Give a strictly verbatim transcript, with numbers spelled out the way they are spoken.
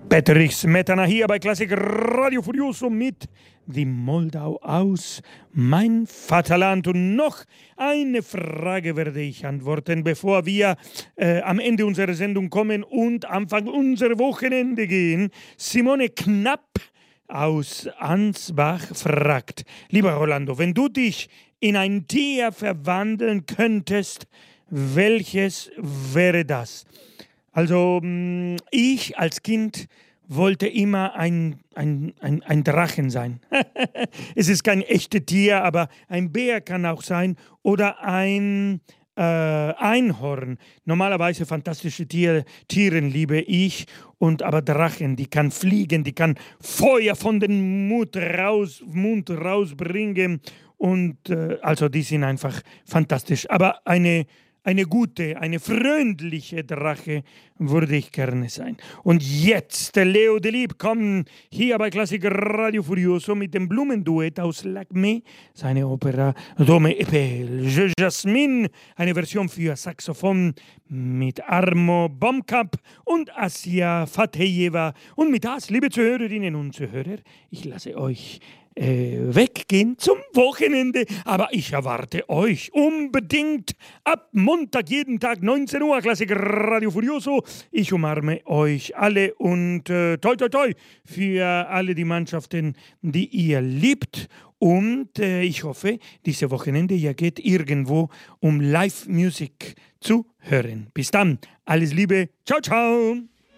Petrich Smetana hier bei Klassik Radio Furioso mit Die Moldau aus, mein Vaterland. Und noch eine Frage werde ich antworten, bevor wir äh, am Ende unserer Sendung kommen und Anfang unserer Wochenende gehen. Simone Knapp aus Ansbach fragt: Lieber Rolando, wenn du dich in ein Tier verwandeln könntest, welches wäre das? Also ich als Kind wollte immer ein, ein, ein, ein Drachen sein. Es ist kein echtes Tier, aber ein Bär kann auch sein oder ein äh, Einhorn. Normalerweise fantastische Tiere, Tieren liebe ich, und aber Drachen, die kann fliegen, die kann Feuer von dem Mund, raus, Mund rausbringen und äh, also die sind einfach fantastisch. Aber eine Eine gute, eine freundliche Drache würde ich gerne sein. Und jetzt, Leo Delibes kommt hier bei Klassik Radio Furioso mit dem Blumenduett aus Lacme, seine Opera Dome Epel Jasmin, eine Version für Saxophon mit Armo Bomkamp und Asia Fatejeva. Und mit das, liebe Zuhörerinnen und Zuhörer, ich lasse euch Äh, weggehen zum Wochenende, aber ich erwarte euch unbedingt ab Montag, jeden Tag neunzehn Uhr, Klassik Radio Furioso. Ich umarme euch alle und äh, toi toi toi für alle die Mannschaften, die ihr liebt. Und äh, ich hoffe, dieses Wochenende ihr geht irgendwo, um Live-Musik zu hören. Bis dann, alles Liebe, ciao ciao.